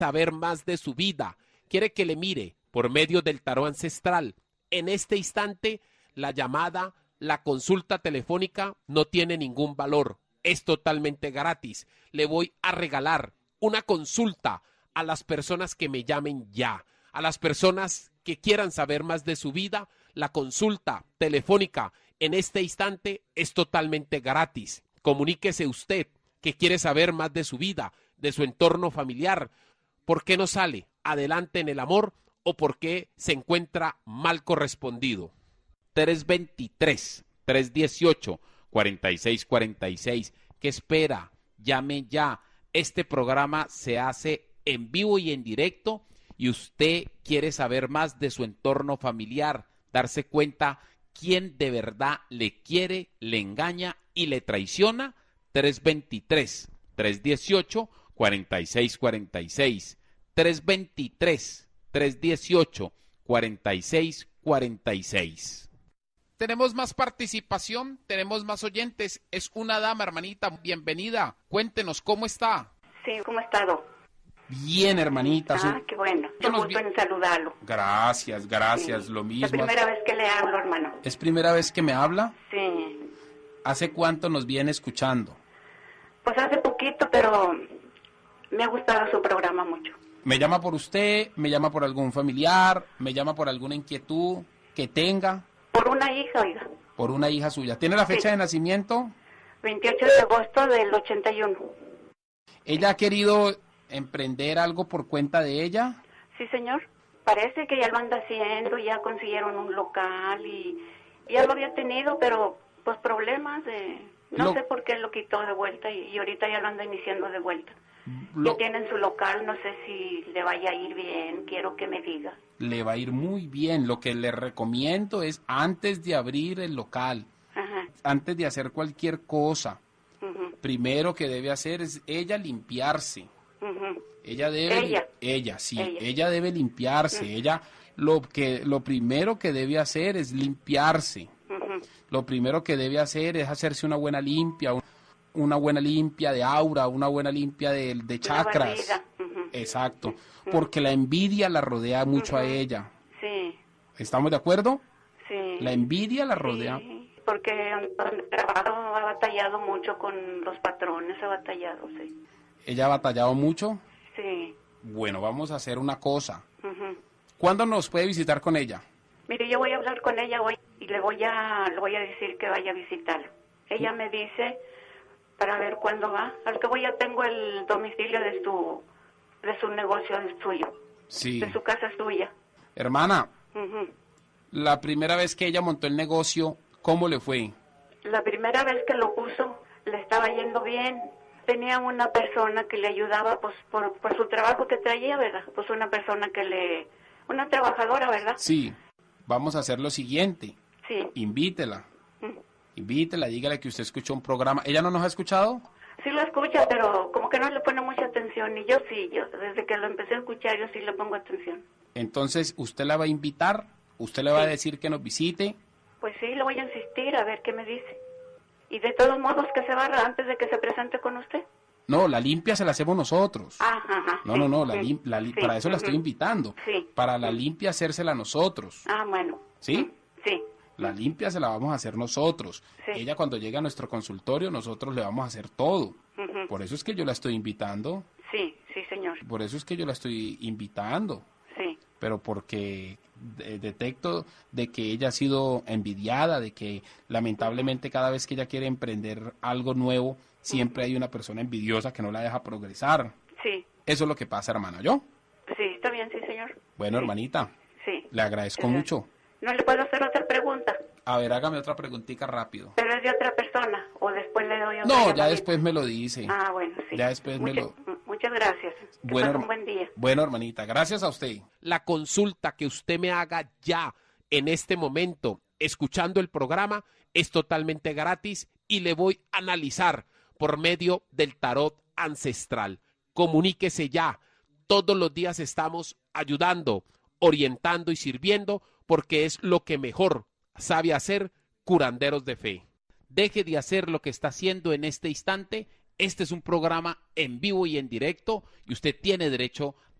saber más de su vida, quiere que le mire por medio del tarot ancestral. En este instante, la llamada, la consulta telefónica no tiene ningún valor. Es totalmente gratis. Le voy a regalar una consulta a las personas que me llamen ya. A las personas que quieran saber más de su vida, la consulta telefónica en este instante es totalmente gratis. Comuníquese usted que quiere saber más de su vida, de su entorno familiar, por qué no sale adelante en el amor o por qué se encuentra mal correspondido. 323-318-4646. ¿Qué espera? Llame ya. Este programa se hace en vivo y en directo y usted quiere saber más de su entorno familiar, darse cuenta quién de verdad le quiere, le engaña y le traiciona. 323-318-4646. 323-318-4646. Tenemos más participación, tenemos más oyentes. Es una dama, hermanita, bienvenida. Cuéntenos, ¿cómo está? Sí, ¿cómo ha estado? Bien, hermanita. Qué bueno. Yo gusto en saludarlo. Gracias, sí. Lo mismo. La primera vez que le hablo, hermano. ¿Es primera vez que me habla? Sí. ¿Hace cuánto nos viene escuchando? Pues hace poquito, pero me ha gustado su programa mucho. ¿Me llama por usted? ¿Me llama por algún familiar? ¿Me llama por alguna inquietud que tenga? Por una hija, oiga. Por una hija suya. ¿Tiene la fecha de nacimiento? 28 de agosto del 81. ¿Ella ha querido emprender algo por cuenta de ella? Sí, señor. Parece que ya lo anda haciendo, ya consiguieron un local y ya lo había tenido, pero pues problemas de... No sé por qué lo quitó de vuelta y ahorita ya lo anda iniciando de vuelta. Ya tienen su local, no sé si le vaya a ir bien, quiero que me diga. Le va a ir muy bien. Lo que le recomiendo es antes de abrir el local, antes de hacer cualquier cosa, primero que debe hacer es ella limpiarse. Ella debe limpiarse. Ella lo primero que debe hacer es limpiarse. Lo primero que debe hacer es hacerse una buena limpia de aura, una buena limpia de chakras. Exacto, porque la envidia la rodea mucho a ella. Sí. ¿Estamos de acuerdo? Sí. La envidia la rodea. Sí, porque donde trabajo ha batallado mucho con los patrones, ha batallado, sí. ¿Ella ha batallado mucho? Sí. Bueno, vamos a hacer una cosa. ¿Cuándo nos puede visitar con ella? Mire, yo voy a hablar con ella hoy y le voy a decir que vaya a visitarlo. Ella me dice para ver cuándo va. Al cabo ya tengo el domicilio de su negocio, el suyo. Sí. De su casa suya. Hermana, la primera vez que ella montó el negocio, ¿cómo le fue? La primera vez que lo puso, le estaba yendo bien. Tenía una persona que le ayudaba, pues, por su trabajo que traía, ¿verdad? Pues una persona una trabajadora, ¿verdad? Sí. Vamos a hacer lo siguiente. Sí. Invítela, dígale que usted escuchó un programa. ¿Ella no nos ha escuchado? Sí lo escucha, pero como que no le pone mucha atención. Y yo desde que lo empecé a escuchar, yo sí le pongo atención. Entonces, ¿usted la va a invitar? ¿Usted le va a decir que nos visite? Pues sí, le voy a insistir a ver qué me dice. Y de todos modos que se barra antes de que se presente con usted. No, la limpia se la hacemos nosotros. No, sí. Para eso la estoy invitando. Sí. Para la limpia hacérsela nosotros. Bueno. ¿Sí? Sí. La limpia se la vamos a hacer nosotros. Sí. Ella cuando llegue a nuestro consultorio, nosotros le vamos a hacer todo. Por eso es que yo la estoy invitando. Sí, señor. Por eso es que yo la estoy invitando. Sí. Pero porque detecto de que ella ha sido envidiada, de que lamentablemente cada vez que ella quiere emprender algo nuevo, siempre hay una persona envidiosa que no la deja progresar. Sí. Eso es lo que pasa, hermana. ¿Yo? Sí, está bien, sí, señor. Bueno, sí. Hermanita. Sí. Le agradezco mucho. ¿No le puedo hacer otra pregunta? A ver, hágame otra preguntita rápido. ¿Pero es de otra persona o después le doy otra? No, ya después me lo dice. Bueno, sí. Ya después Muchas gracias. Bueno, un buen día. Bueno, hermanita, gracias a usted. La consulta que usted me haga ya, en este momento, escuchando el programa, es totalmente gratis y le voy a analizar por medio del tarot ancestral. Comuníquese ya. Todos los días estamos ayudando, orientando y sirviendo porque es lo que mejor sabe hacer curanderos de fe. Deje de hacer lo que está haciendo en este instante Este es un programa en vivo y en directo y usted tiene derecho